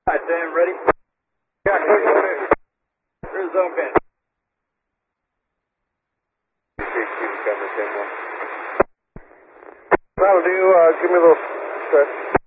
Alright, Sam, ready? Yeah, quick one in. Here's the zone pin. That'll do. Give me a little stretch.